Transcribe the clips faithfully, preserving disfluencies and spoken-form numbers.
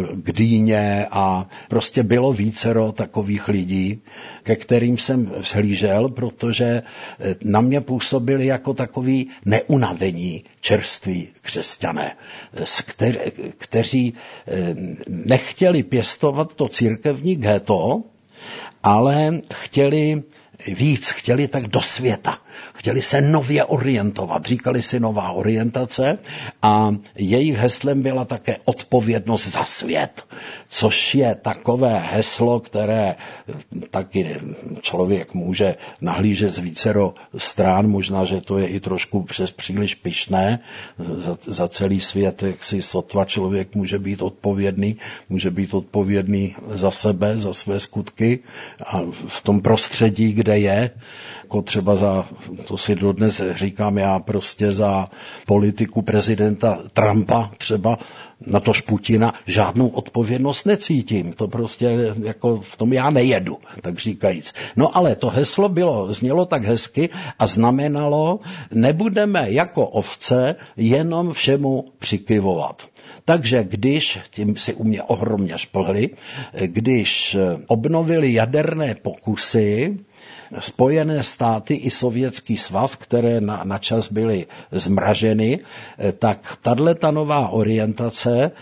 Gdýně a prostě bylo vícero takových lidí, ke kterým jsem vzhlížel, protože na mě působili jako takový neunavení čerství křesťané, kteří nechtěli pěstovat to církevní ghetto, ale chtěli víc, chtěli tak do světa, chtěli se nově orientovat, říkali si nová orientace a jejich heslem byla také odpovědnost za svět, což je takové heslo, které taky člověk může nahlížet z vícero strán, možná, že to je i trošku přes příliš pyšné, za, za celý svět, jak si sotva člověk může být odpovědný, může být odpovědný za sebe, za své skutky a v tom prostředí, kde je, jako třeba za, to si dodnes říkám já, prostě za politiku prezidenta Trumpa třeba, natož Putina, žádnou odpovědnost necítím. To prostě jako v tom já nejedu, tak říkajíc. No ale to heslo bylo, znělo tak hezky a znamenalo, nebudeme jako ovce jenom všemu přikyvovat. Takže když, tím si u mě ohromně šplhli, když obnovili jaderné pokusy, Spojené státy i Sovětský svaz, které na, na čas byly zmraženy, tak tato nová orientace e,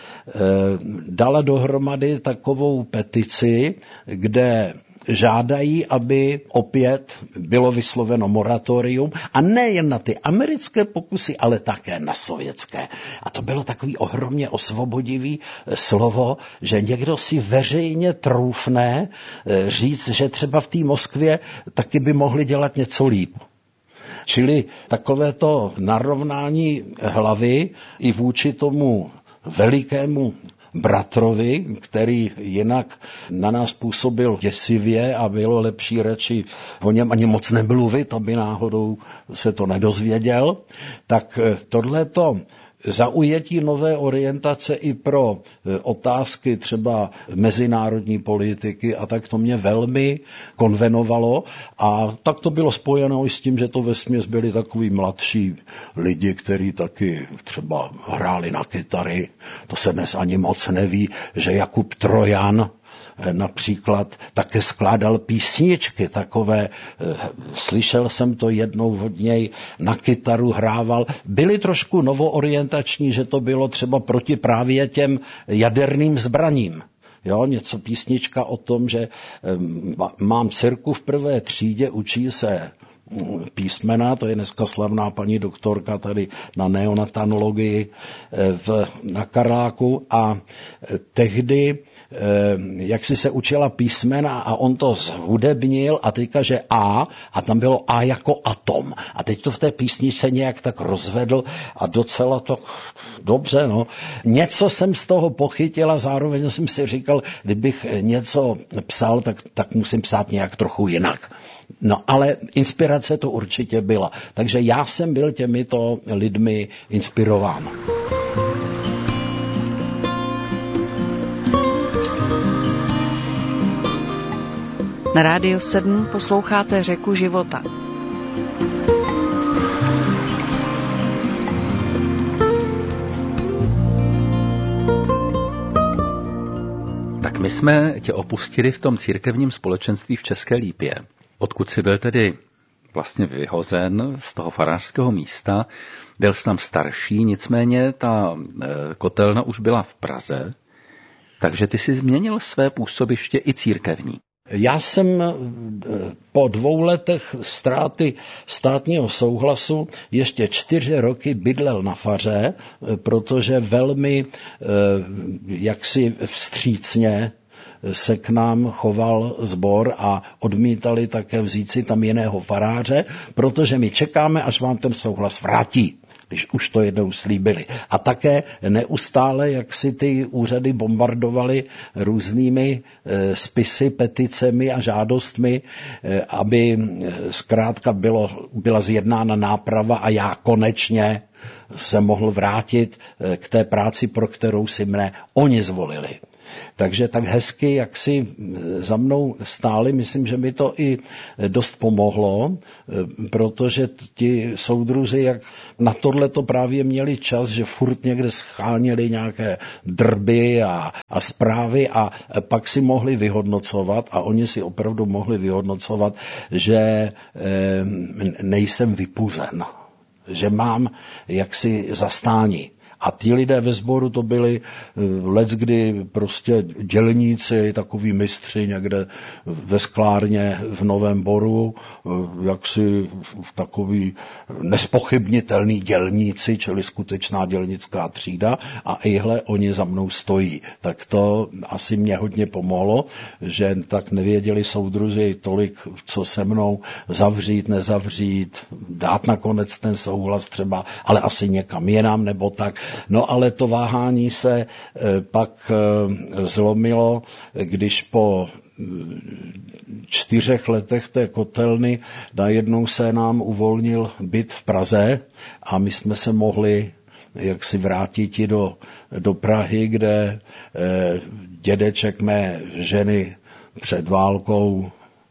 dala dohromady takovou petici, kde žádají, aby opět bylo vysloveno moratorium a nejen na ty americké pokusy, ale také na sovětské. A to bylo takový ohromně osvobodivý slovo, že někdo si veřejně troufne říct, že třeba v té Moskvě taky by mohli dělat něco líp. Čili takovéto narovnání hlavy i vůči tomu velikému bratrovi, který jinak na nás působil děsivě a bylo lepší radši o něm ani moc nemluvit, aby náhodou se to nedozvěděl, tak tohleto zaujetí nové orientace i pro otázky třeba mezinárodní politiky a tak to mě velmi konvenovalo a tak to bylo spojeno i s tím, že to vesměs byli takový mladší lidi, kteří taky třeba hráli na kytary, to se dnes ani moc neví, že Jakub Trojan například také skládal písničky takové, slyšel jsem to jednou od něj, na kytaru hrával, byly trošku novoorientační, že to bylo třeba proti právě těm jaderným zbraním. Jo, něco písnička o tom, že mám dcerku v prvé třídě, učí se písmena, to je dneska slavná paní doktorka tady na neonatanologii v, na Karláku a tehdy jak si se učila písmena a on to zhudebnil a teďka, že A a tam bylo A jako atom. A teď to v té písničce nějak tak rozvedl a docela to dobře, no. Něco jsem z toho pochytil a zároveň jsem si říkal, kdybych něco psal, tak, tak musím psát nějak trochu jinak. No ale inspirace to určitě byla. Takže já jsem byl těmito lidmi inspirován. Na Rádiu sedm posloucháte Řeku života. Tak my jsme tě opustili v tom církevním společenství v České Lípě, odkud jsi byl tedy vlastně vyhozen z toho farářského místa. Byl jsi tam starší, nicméně ta kotelna už byla v Praze, takže ty jsi změnil své působiště i církevní. Já jsem po dvou letech ztráty státního souhlasu ještě čtyři roky bydlel na faře, protože velmi jaksi vstřícně se k nám choval sbor a odmítali také vzít si tam jiného faráře, protože my čekáme, až vám ten souhlas vrátí, když už to jednou slíbili. A také neustále, jak si ty úřady bombardovaly různými e, spisy, peticemi a žádostmi, e, aby e, zkrátka bylo, byla zjednána náprava a já konečně se mohl vrátit e, k té práci, pro kterou si mne oni zvolili. Takže tak hezky, jak si za mnou stáli, myslím, že mi to i dost pomohlo, protože ti soudruzi jak na tohle to právě měli čas, že furt někde scháněli nějaké drby a, a zprávy a pak si mohli vyhodnocovat a oni si opravdu mohli vyhodnocovat, že e, nejsem vypuzen, že mám jaksi zastání. A ti lidé ve sboru to byli leckdy prostě dělníci, takový mistři někde ve sklárně v Novém Boru, jaksi takový nespochybnitelný dělníci, čili skutečná dělnická třída a ihle oni za mnou stojí. Tak to asi mě hodně pomohlo, že tak nevěděli soudruzi tolik, co se mnou zavřít, nezavřít, dát nakonec ten souhlas třeba, ale asi někam jinam nebo tak. No ale to váhání se e, pak e, zlomilo, když po e, čtyřech letech té kotelny najednou se nám uvolnil byt v Praze a my jsme se mohli jak si vrátit do, do Prahy, kde e, dědeček mé ženy před válkou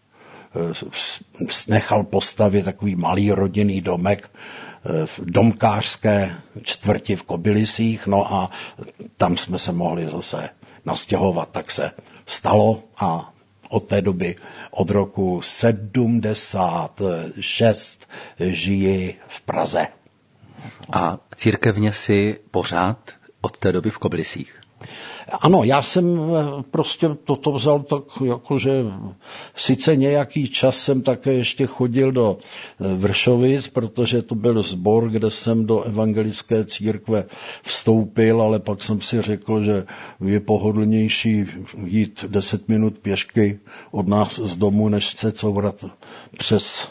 e, nechal postavit takový malý rodinný domek v domkářské čtvrti v Kobylisích, no a tam jsme se mohli zase nastěhovat, tak se stalo a od té doby, od roku sedmdesát šest žiji v Praze. A církevně si pořád od té doby v Kobylisích? Ano, já jsem prostě toto vzal tak, jakože sice nějaký čas jsem také ještě chodil do Vršovic, protože to byl sbor, kde jsem do evangelické církve vstoupil, ale pak jsem si řekl, že je pohodlnější jít deset minut pěšky od nás z domu, než se courat přes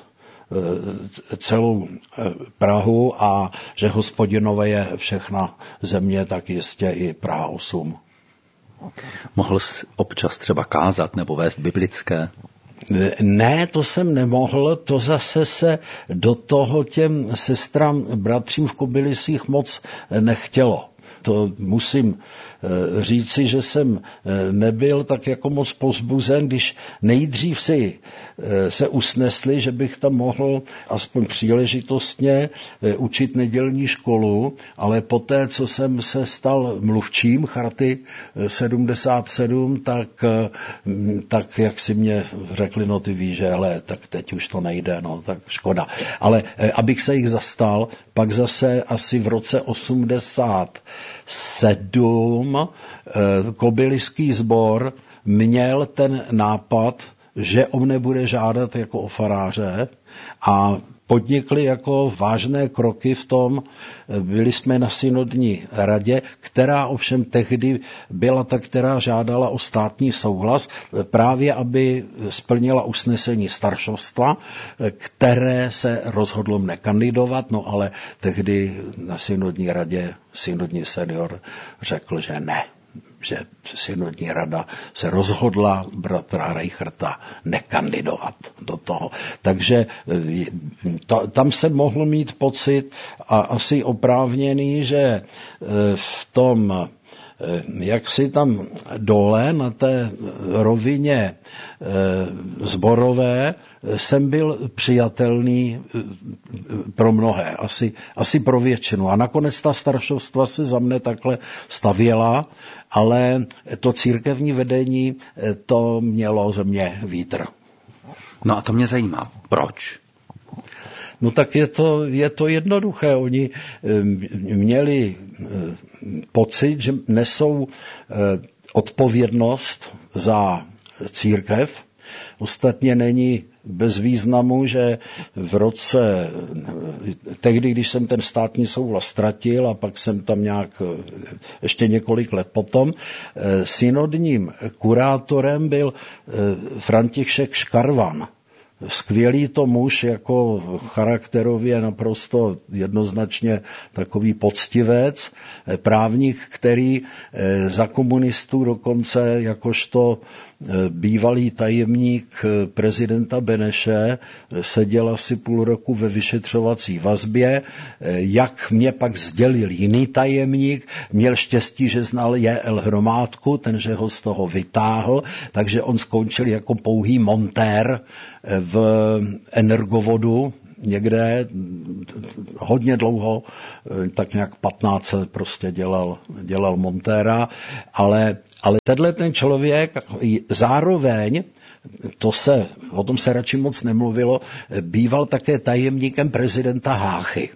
celou Prahu a že Hospodinové je všechna země, tak jistě i Praha osm. Mohl jsi občas třeba kázat nebo vést biblické? Ne, to jsem nemohl, to zase se do toho těm sestrám, bratřím v Kobylisích moc nechtělo. To musím říci, že jsem nebyl tak jako moc povzbuzen, když nejdřív si se usnesli, že bych tam mohl aspoň příležitostně učit nedělní školu, ale poté, co jsem se stal mluvčím Charty sedmdesát sedm, tak, tak jak si mě řekli, no ty víš, že hele, tak teď už to nejde, no tak škoda. Ale abych se jich zastal, pak zase asi v roce osmdesát sedm Kobyliský sbor měl ten nápad, že o mne bude žádat jako o faráře a podnikli jako vážné kroky v tom, byli jsme na synodní radě, která ovšem tehdy byla ta, která žádala o státní souhlas, právě aby splnila usnesení staršovstva, které se rozhodlo mne kandidovat, no ale tehdy na synodní radě synodní senior řekl, že ne, že synodní rada se rozhodla bratra Reicherta nekandidovat do toho. Takže to, tam se mohl mít pocit a asi oprávněný, že v tom, jak si tam dole na té rovině sborové jsem byl přijatelný pro mnohé, asi, asi pro většinu. A nakonec ta staršovstva se za mne takhle stavěla, ale to církevní vedení to mělo ze mě vítr. No a to mě zajímá. Proč? No tak je to, je to jednoduché. Oni měli pocit, že nesou odpovědnost za církev. Ostatně není bez významu, že v roce, tehdy, když jsem ten státní souhlas ztratil a pak jsem tam nějak ještě několik let potom, synodním kurátorem byl František Škarvan, Skvělý to muž, jako charakterově naprosto jednoznačně takový poctivec, právník, který za komunistů dokonce jakožto bývalý tajemník prezidenta Beneše seděl asi půl roku ve vyšetřovací vazbě. Jak mě pak sdělil jiný tajemník, měl štěstí, že znal J L Hromádku, ten, že ho z toho vytáhl, takže on skončil jako pouhý montér v energovodu, někde hodně dlouho, tak nějak patnáct let prostě dělal, dělal montéra, ale, ale tenhle ten člověk zároveň, to se, o tom se radši moc nemluvilo, býval také tajemníkem prezidenta Háchy.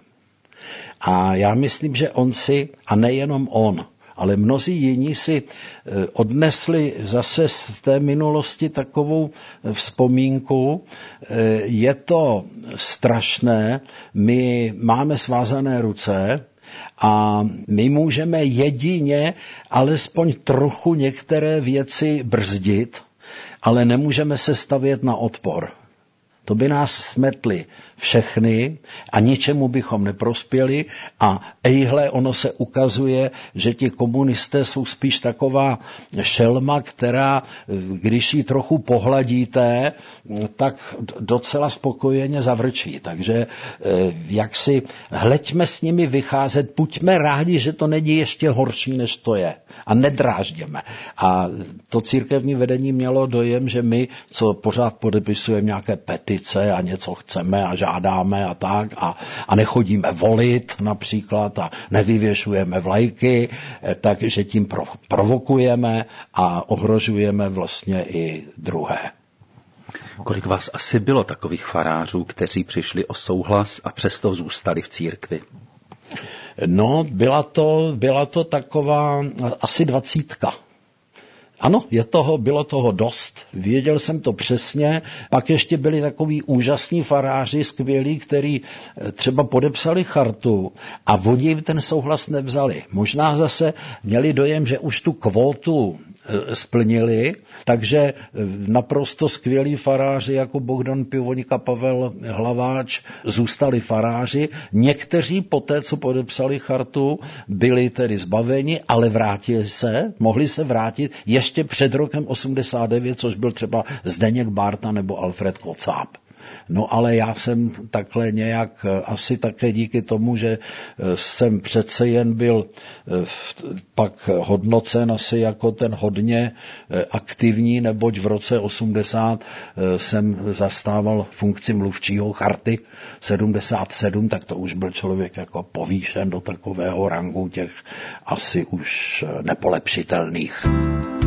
A já myslím, že on si, a nejenom on, ale mnozí jiní si odnesli zase z té minulosti takovou vzpomínku. Je to strašné, my máme svázané ruce a my můžeme jedině alespoň trochu některé věci brzdit, ale nemůžeme se stavět na odpor. To by nás smetli všechny a ničemu bychom neprospěli a ejhle, ono se ukazuje, že ti komunisté jsou spíš taková šelma, která, když ji trochu pohladíte, tak docela spokojeně zavrčí. Takže jak si hleďme s nimi vycházet, buďme rádi, že to není ještě horší, než to je. A nedrážděme. A to církevní vedení mělo dojem, že my, co pořád podepisujeme nějaké petice a něco chceme a žádáme a tak a, a nechodíme volit například a nevyvěšujeme vlajky, takže tím provokujeme a ohrožujeme vlastně i druhé. Kolik vás asi bylo takových farářů, kteří přišli o souhlas a přesto zůstali v církvi? No, byla to, byla to taková asi dvacítka. Ano, je toho, bylo toho dost, věděl jsem to přesně, pak ještě byli takový úžasní faráři, skvělí, kteří třeba podepsali chartu a oni jim ten souhlas nevzali. Možná zase měli dojem, že už tu kvótu splnili, takže naprosto skvělí faráři jako Bohdan Pivoňka, Pavel Hlaváč zůstali faráři. Někteří poté, co podepsali chartu, byli tedy zbaveni, ale vrátili se, mohli se vrátit ještě před rokem osmdesát devět, což byl třeba Zdeněk Bárta nebo Alfred Kocáb. No ale já jsem takhle nějak, asi také díky tomu, že jsem přece jen byl pak hodnocen asi jako ten hodně aktivní, neboť v roce osmdesát jsem zastával funkci mluvčího charty sedmdesát sedm, tak to už byl člověk jako povýšen do takového rangu těch asi už nepolepšitelných.